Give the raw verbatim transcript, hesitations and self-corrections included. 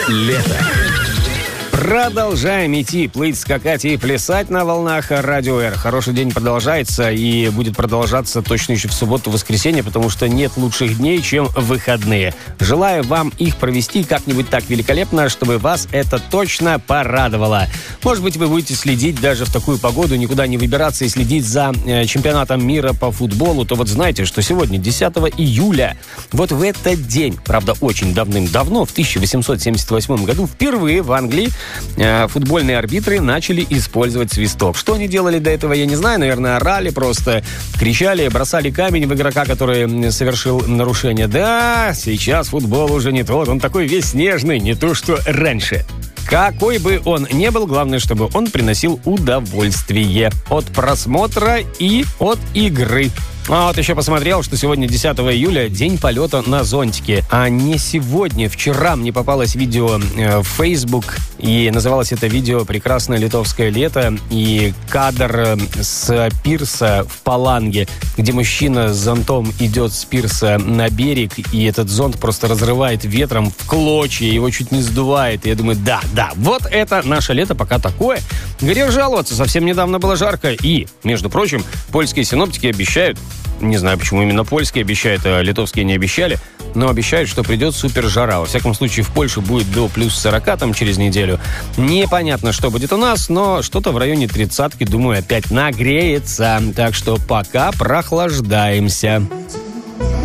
Лето. Продолжаем идти, плыть, скакать и плясать на волнах Радио Р. Хороший день продолжается и будет продолжаться точно еще в субботу-воскресенье, потому что нет лучших дней, чем выходные. Желаю вам их провести как-нибудь так великолепно, чтобы вас это точно порадовало. Может быть, вы будете следить даже в такую погоду, никуда не выбираться и следить за э, чемпионатом мира по футболу, то вот знаете, что сегодня, десятого июля, вот в этот день, правда, очень давным-давно, в тысяча восемьсот семьдесят восьмом году, впервые в Англии футбольные арбитры начали использовать свисток. Что они делали до этого, я не знаю. Наверное, орали просто, кричали, бросали камень в игрока, который совершил нарушение. Да, сейчас футбол уже не тот. Он такой весь снежный, не то что раньше. Какой бы он ни был, главное, чтобы он приносил удовольствие от просмотра и от игры. А вот еще посмотрел, что сегодня, десятого июля, день полета на зонтике. А не сегодня, вчера мне попалось видео э, в Facebook, и называлось это видео «Прекрасное литовское лето», и кадр с пирса в Паланге, где мужчина с зонтом идет с пирса на берег, и этот зонт просто разрывает ветром в клочья, его чуть не сдувает. И я думаю, да, да, вот это наше лето пока такое. Грех жаловаться, совсем недавно было жарко. И, между прочим, польские синоптики обещают, не знаю, почему именно польские обещают, а литовские не обещали, но обещают, что придет супер жара. Во всяком случае, в Польше будет до плюс сорока там через неделю. Непонятно, что будет у нас, но что-то в районе тридцатки, думаю, опять нагреется. Так что пока прохлаждаемся.